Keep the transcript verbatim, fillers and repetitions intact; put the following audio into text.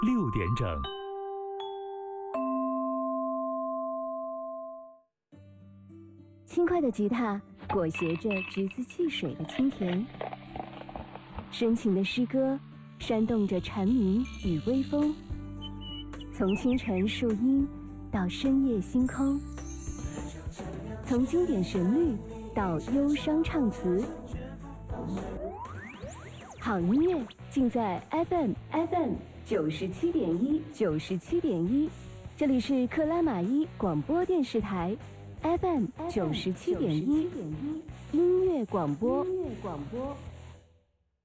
六点整。 轻快的吉他裹挟着橘子汽水的清甜，深情的诗歌煽动着蝉鸣与微风，从清晨树荫到深夜星空，从经典旋律到忧伤唱词，好音乐尽在 F M F M 九十七点一九十七点一，这里是克拉玛依广播电视台 F M 九十七点一音乐广播。音乐广播。